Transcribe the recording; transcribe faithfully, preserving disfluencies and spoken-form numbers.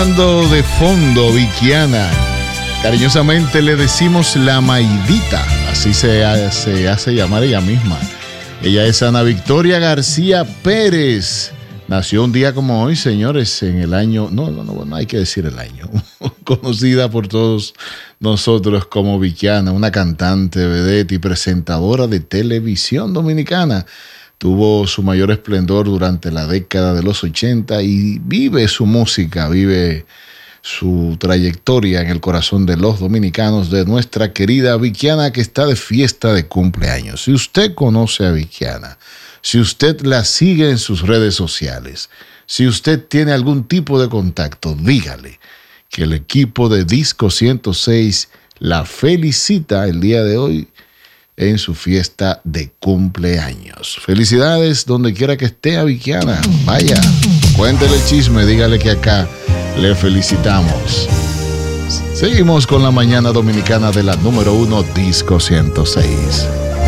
Sonando de fondo, Vickiana. Cariñosamente le decimos la Maidita, así se hace, se hace llamar ella misma. Ella es Ana Victoria García Pérez. Nació un día como hoy, señores, en el año, no, no, no, no hay que decir el año, conocida por todos nosotros como Vickiana, una cantante, vedette y presentadora de televisión dominicana. Tuvo su mayor esplendor durante la década de los ochenta y vive su música, vive su trayectoria en el corazón de los dominicanos, de nuestra querida Vickiana, que está de fiesta de cumpleaños. Si usted conoce a Vickiana, si usted la sigue en sus redes sociales, si usted tiene algún tipo de contacto, dígale que el equipo de Disco ciento seis la felicita el día de hoy en su fiesta de cumpleaños. Felicidades donde quiera que esté a Vickiana. Vaya, cuéntele el chisme, dígale que acá le felicitamos. Seguimos con la mañana dominicana de la número uno, Disco ciento seis.